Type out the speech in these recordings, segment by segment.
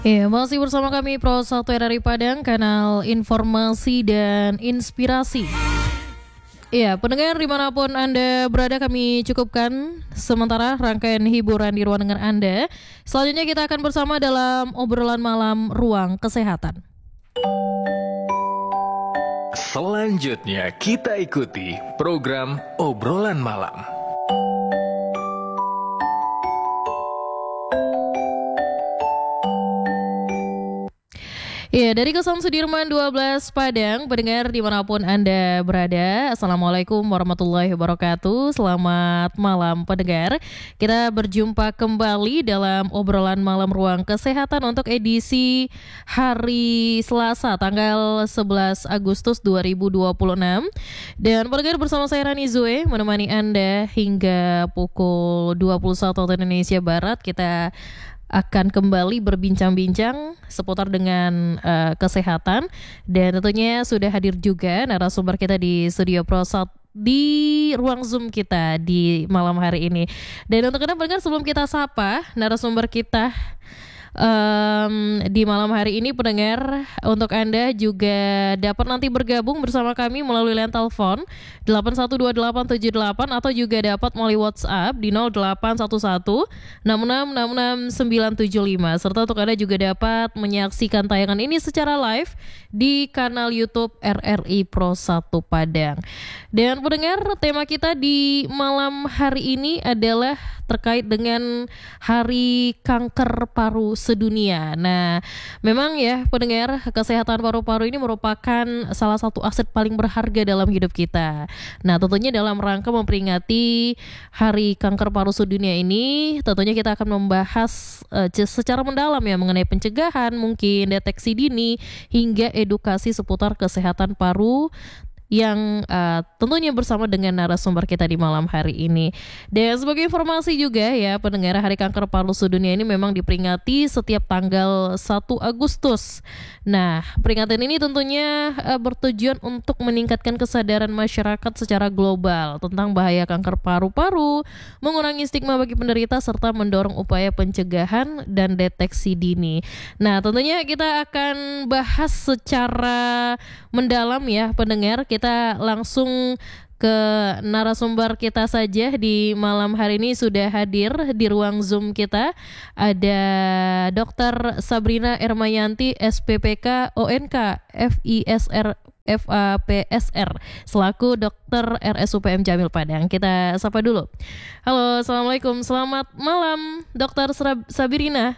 Ya, masih bersama kami Pro 1 RRI Padang, kanal informasi dan inspirasi. Ya, pendengar dimanapun Anda berada, kami cukupkan sementara rangkaian hiburan di ruang dengar Anda. Selanjutnya kita akan bersama dalam obrolan malam Ruang Kesehatan. Selanjutnya kita ikuti program obrolan malam. Ya, dari Kesam Sudirman 12 Padang, pendengar dimanapun Anda berada, Assalamualaikum warahmatullahi wabarakatuh. Selamat malam pendengar. Kita berjumpa kembali dalam obrolan malam Ruang Kesehatan untuk edisi hari Selasa tanggal 11 Agustus 2026. Dan pendengar, bersama saya Rani Zoe menemani Anda hingga pukul 21 waktu Indonesia Barat. Kita akan kembali berbincang-bincang seputar dengan kesehatan, dan tentunya sudah hadir juga narasumber kita di studio Prosat di ruang Zoom kita di malam hari ini. Dan untuk Anda pendengar, sebelum kita sapa narasumber kita di malam hari ini, pendengar, untuk Anda juga dapat nanti bergabung bersama kami melalui line telepon 812878 atau juga dapat melalui WhatsApp di 0811 6666 975, serta untuk Anda juga dapat menyaksikan tayangan ini secara live di kanal YouTube RRI Pro 1 Padang. Dan pendengar, tema kita di malam hari ini adalah terkait dengan Hari Kanker Paru Sedunia. Nah, memang ya pendengar, kesehatan paru-paru ini merupakan salah satu aset paling berharga dalam hidup kita. Nah, tentunya dalam rangka memperingati Hari Kanker Paru Sedunia ini, tentunya kita akan membahas secara mendalam ya mengenai pencegahan, mungkin deteksi dini, hingga edukasi seputar kesehatan paru, yang tentunya bersama dengan narasumber kita di malam hari ini. Dan sebagai informasi juga ya pendengar, Hari Kanker Paru Sedunia ini memang diperingati setiap tanggal 1 Agustus. Nah, peringatan ini tentunya bertujuan untuk meningkatkan kesadaran masyarakat secara global tentang bahaya kanker paru-paru, mengurangi stigma bagi penderita, serta mendorong upaya pencegahan dan deteksi dini. Nah, tentunya kita akan bahas secara mendalam ya pendengar. Kita langsung ke narasumber kita saja di malam hari ini. Sudah hadir di ruang Zoom kita ada Dr. Sabrina Ermayanti, SPPK ONK FISR FAPSR selaku dokter RSUPM Jamil Padang. Kita sapa dulu. Halo, assalamualaikum, selamat malam Dr. Sabrina.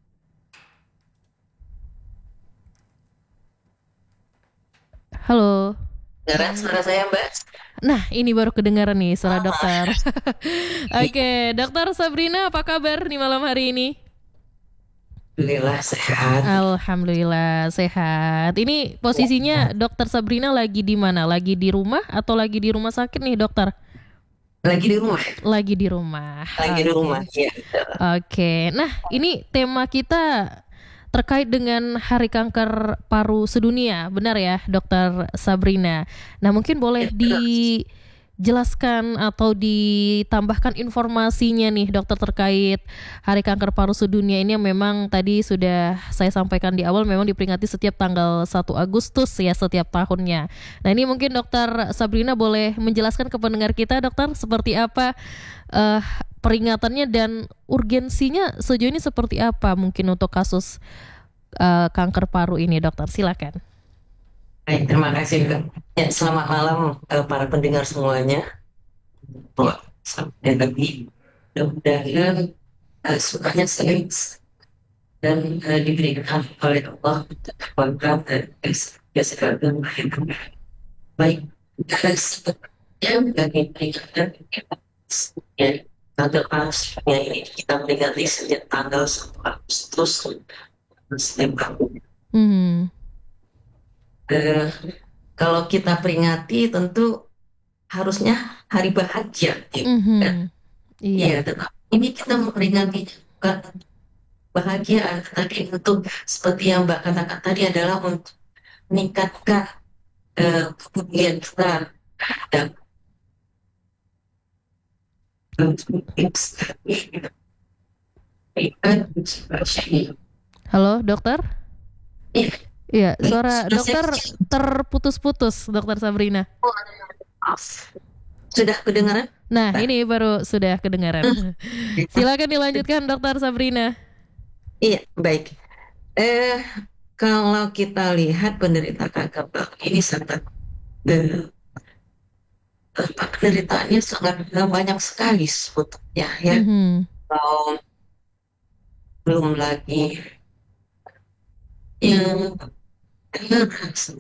Halo. Dengar suara saya, Mbak? Nah, ini baru kedengaran nih suara dokter. Oke, Dokter Sabrina, apa kabar di malam hari ini? Alhamdulillah sehat. Alhamdulillah sehat. Ini posisinya Dokter Sabrina lagi di mana? Lagi di rumah atau lagi di rumah sakit nih, dokter? Lagi di rumah. Lagi di rumah. Lagi di rumah, ya. Oke. Nah, ini tema kita terkait dengan Hari Kanker Paru Sedunia, benar ya, Dokter Sabrina? Nah, mungkin boleh dijelaskan atau ditambahkan informasinya nih, dokter, terkait Hari Kanker Paru Sedunia ini yang memang tadi sudah saya sampaikan di awal, memang diperingati setiap tanggal 1 Agustus ya setiap tahunnya. Nah, ini mungkin Dokter Sabrina boleh menjelaskan ke pendengar kita, dokter, seperti apa peringatannya dan urgensinya sejauh ini seperti apa mungkin untuk kasus kanker paru ini, dokter? Silakan. Baik, terima kasih, Mbak. Ya, selamat malam para pendengar semuanya. Sampai tadi, mudah-mudahan semuanya sehat dan diberikan oleh Allah kekuatan dan kesehatan baik. Dan sepertinya bagi peringatan ya, tanggal pastinya ini kita peringati sejak tanggal 1 Agustus setiap tahun. Kalau kita peringati tentu harusnya hari bahagia, ya. Iya. Tetapi ini kita memperingati bukan bahagia, tapi untuk seperti yang Mbak katakan tadi adalah untuk meningkatkan kepedulian kita terhadap Halo, dokter? Iya, Iya, baik. suara Sudah saya dokter terputus-putus, dokter Sabrina. maaf. Sudah kedengaran? Nah, Bentar. ini baru sudah kedengaran. Silakan dilanjutkan, dokter Sabrina. Iya, baik. Eh, Kalau kita lihat penderita kanker paru ini sangat eh, penderitaannya sangat banyak sekali sebetulnya ya. Mhm. Kalau belum lagi yang keras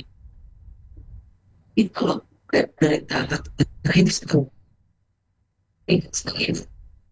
itu loh penderita kanker ini sekali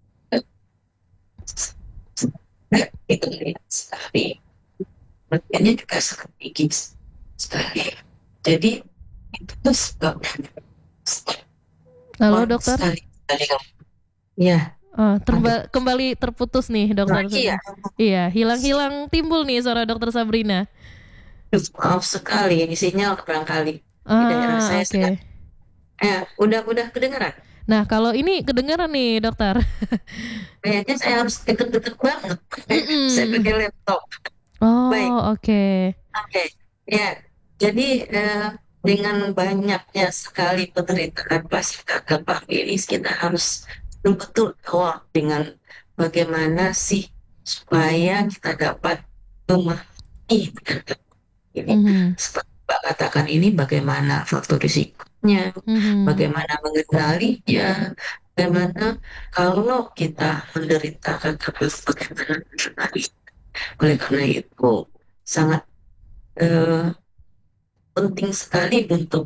itu lihat sekali. Bagiannya juga sangat tinggi sekali. Jadi itu tuh sebabnya Halo, orang dokter. sekali ya ada Kembali terputus nih, dokter lagi ya. Sabrina. Iya, hilang-hilang timbul nih suara dokter Sabrina. Maaf sekali ini sinyal barangkali di daerah saya Oke. sedang udah kedengeran. Nah, kalau ini kedengaran nih, dokter. Kayaknya saya harus deket-deket banget. Saya pakai Mm-mm. laptop. Baik, Oh, oke. oke. Ya, jadi dengan banyaknya sekali penderitaan pasien kanker paru ini, kita harus betul-betul awal dengan bagaimana sih supaya kita dapat memahami kanker ini. Mhm. Seperti Mbak katakan ini, bagaimana faktor risikonya, Mhm. bagaimana mengenalinya, bagaimana kalau kita menderita kanker paru, bagaimana mengenali. Oleh karena itu, sangat eh, penting sekali untuk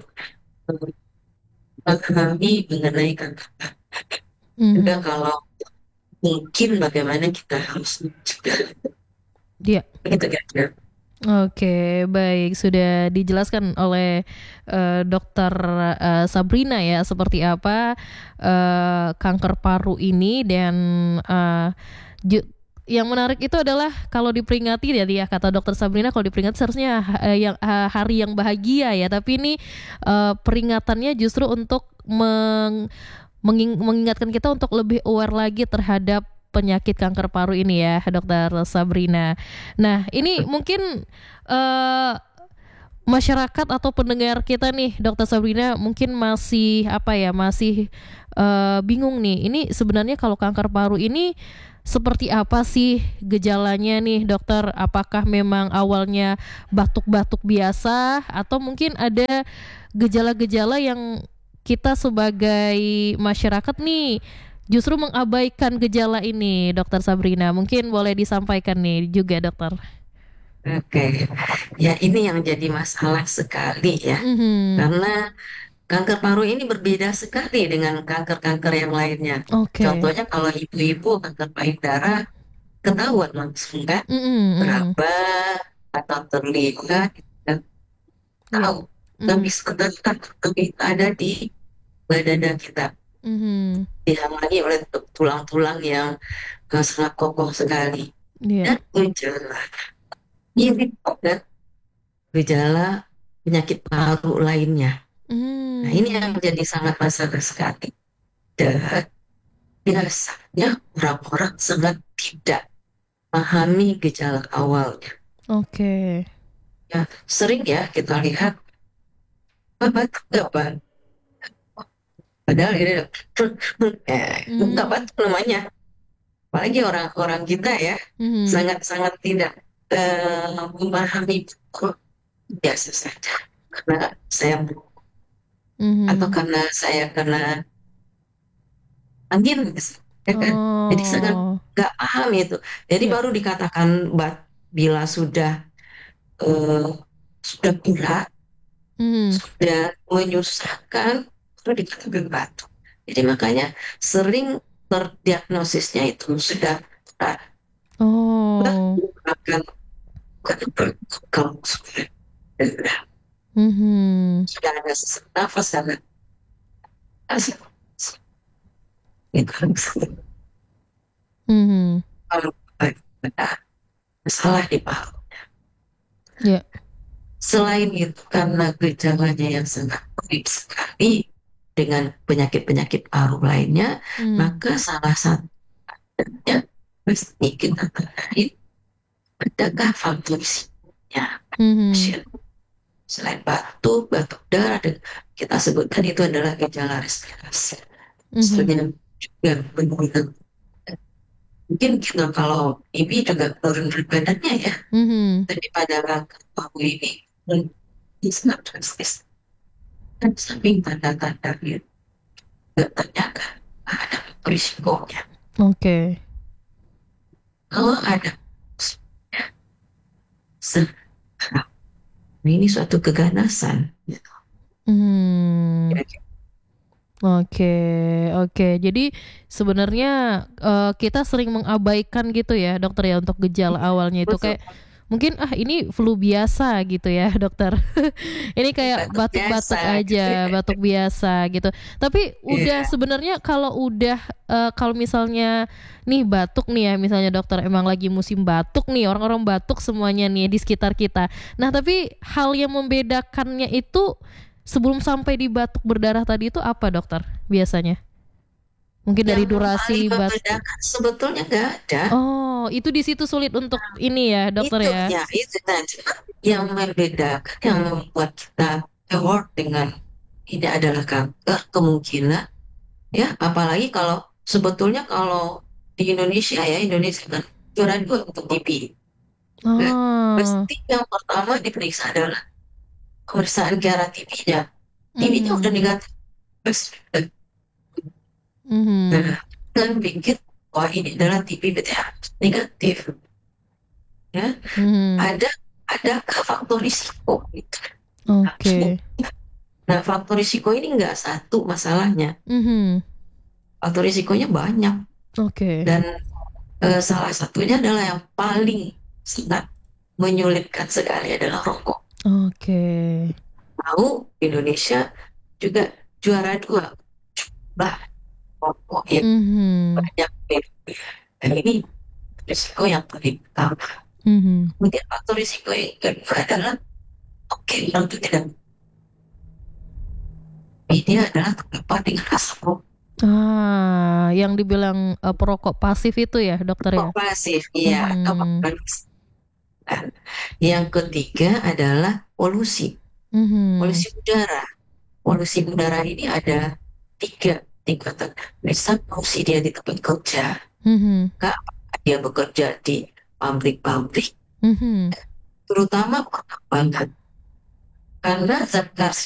memahami mengenai kanker. Juga Mhm. kalau mungkin bagaimana kita harus mencegah. Dia. Begitu kira-kira. Oke, baik. Sudah dijelaskan oleh dokter Sabrina ya seperti apa kanker paru ini dan eh, ju- yang menarik itu adalah kalau diperingati ya dia kata dokter Sabrina kalau diperingati seharusnya hari yang bahagia ya, tapi ini peringatannya justru untuk mengingatkan kita untuk lebih aware lagi terhadap penyakit kanker paru ini ya, dokter Sabrina. Nah, ini mungkin eh, masyarakat atau pendengar kita nih, dokter Sabrina mungkin masih apa ya, masih bingung nih. Ini sebenarnya kalau kanker paru ini seperti apa sih gejalanya nih, dokter? Apakah memang awalnya batuk-batuk biasa atau mungkin ada gejala-gejala yang kita sebagai masyarakat nih justru mengabaikan gejala ini, dokter Sabrina? Mungkin boleh disampaikan nih juga, dokter. Oke, ya ini yang jadi masalah sekali ya, Mhm. karena kanker paru ini berbeda sekali dengan kanker-kanker yang lainnya. Oke. Contohnya kalau ibu-ibu kanker payudara ketahuan langsung kan, Mhm, mhm. berapa atau terlihat dan Iya. tahu. Tapi Mhm. sebenarnya lebih ada di badan kita, Mhm. dihalangi oleh tulang-tulang yang sangat kokoh sekali. Iya. Dan gejala mirip dengan gejala penyakit paru lainnya. Nah, ini yang Mmm. menjadi sangat masalah sekali. Dan biasanya orang-orang sangat tidak memahami gejala awalnya. Oke. Ya, sering ya kita lihat, batuk nggak Pak?" Padahal ini nggak Mmm. batuk namanya. Apalagi orang-orang kita ya, Mhm. sangat-sangat tidak memahami kok biasa saja. Karena saya atau Mhm. karena saya kena angin, ya kan? Jadi sangat Oh. nggak paham itu. Jadi Iya. baru dikatakan bila eh, sudah berat, Mhm. sudah menyusahkan, baru dikatakan batuk. Jadi makanya sering terdiagnosisnya itu sudah berat. Oh. Bahkan kalau Mhm. sudah ada sesak nafas sangat asik. Itu Mhm. kalau ada masalah di paru. Iya. Selain itu karena gejalanya yang sangat mirip sekali dengan penyakit-penyakit paru lainnya, Mmm. maka salah satunya mesti kita tandai adakah faktor risikonya? Mhm. Selain batuk, batuk darah, dan kita sebutkan itu adalah gejala respirasi. Mhm. Misalnya juga benar, mungkin kita kalau ini juga turun berat badannya ya, Mhm. daripada bahu ini dan sangat drastis. Dan samping tanda-tandanya nggak ternyata ada risikonya. Oke. Kalau ada ini suatu keganasan, gitu. Hmm. Kira-kira. Oke, oke. Jadi sebenarnya kita sering mengabaikan gitu ya, dokter ya, untuk gejala awalnya itu Betul, kayak mungkin ini flu biasa gitu ya, dokter. Ini kayak batuk biasa batuk-batuk gitu aja, ya. batuk biasa gitu. Tapi udah Iya, sebenarnya kalau udah kalau misalnya nih batuk nih ya, misalnya dokter emang lagi musim batuk nih, orang-orang batuk semuanya nih di sekitar kita. Nah, tapi hal yang membedakannya itu sebelum sampai di batuk berdarah tadi itu apa dokter biasanya? Mungkin dari yang paling durasi batuk. membedakan sebetulnya nggak ada. Oh, itu di situ sulit untuk ini ya, dokter Itu ya? ya, itu tadi yang membedakan, yang membuat kita aware dengan ini adalah kanker kemungkinan ya. Apalagi kalau sebetulnya kalau di Indonesia ya, Indonesia kan juara dua untuk TB. Nah, Oh. pasti yang pertama diperiksa adalah pemeriksaan darah TB-nya. TB-nya udah Mhm. negatif. Terus, Mhm. nah, kan pikir wah ini adalah TB BTH negatif ya. Mhm. Ada faktor risiko gitu. Oke. Nah, faktor risiko ini nggak satu masalahnya. Mhm. Faktor risikonya banyak. Oke. Dan salah satunya adalah yang paling sangat menyulitkan sekali adalah rokok. Oke. Tahu Indonesia juga juara dua jumlah rokok yang Mhm. banyak. Dan ini risiko yang paling utama. Mhm. Kemudian faktor risiko yang kedua adalah oke, itu tidak, ini adalah terpapar dengan asap rokok. Yang dibilang perokok pasif itu ya, dokter ya? Rokok pasif, iya, atau Mhm. bahkan. Yang ketiga adalah polusi, Mhm. polusi udara. Polusi udara ini ada tiga tingkatan. Misal polusi dia di tempat kerja, Mhm. Kak, dia bekerja di pabrik-pabrik, Mhm. terutama pertambangan. Karena zat gas